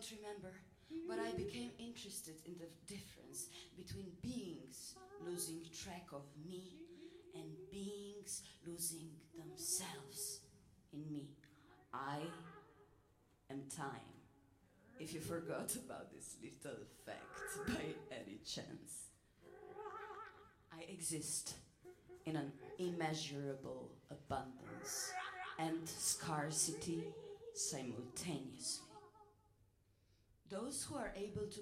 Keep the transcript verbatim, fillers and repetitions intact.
don't remember, but I became interested in the difference between beings losing track of me and beings losing themselves in me. I am time. If you forgot about this little fact by any chance, I exist in an immeasurable abundance and scarcity simultaneously. Those who are able to